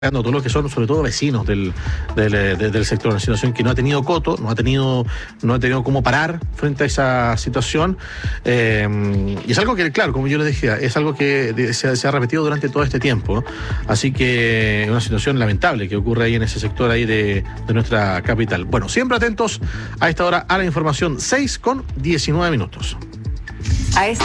todo lo que son sobre todo vecinos del sector, una situación que no ha tenido coto, no ha tenido cómo parar frente a esa situación, y es algo que, claro, como yo les decía, es algo que se ha repetido durante todo este tiempo, ¿no? Así que es una situación lamentable que ocurre ahí en ese sector ahí de nuestra capital. Bueno, siempre atentos a esta hora a la información, 6:19.